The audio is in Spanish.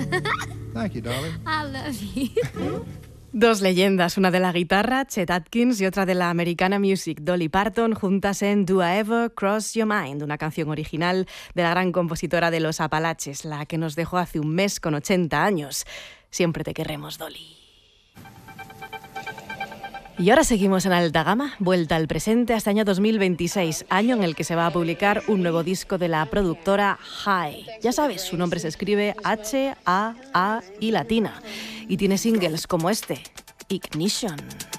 Thank you, darling. I love you. Dos leyendas, una de la guitarra, Chet Atkins, y otra de la americana music, Dolly Parton, juntas en Do I Ever Cross Your Mind, una canción original de la gran compositora de Los Apalaches, la que nos dejó hace un mes con 80 años. Siempre te querremos, Dolly. Y ahora seguimos en alta gama, vuelta al presente hasta año 2026, año en el que se va a publicar un nuevo disco de la productora High. Ya sabes, su nombre se escribe H-A-A y latina. Y tiene singles como este, Ignition.